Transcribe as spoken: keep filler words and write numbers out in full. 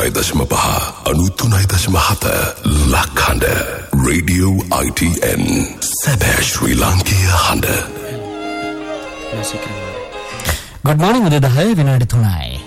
අනූතුනයි දශම පහ අනූතුනයි දශම හත ලක්හඬ රේඩියෝ I T N සැබෑ ශ්‍රී ලාංකීය හඬ. Good morning උදේ දහය විනාඩි තුනයි.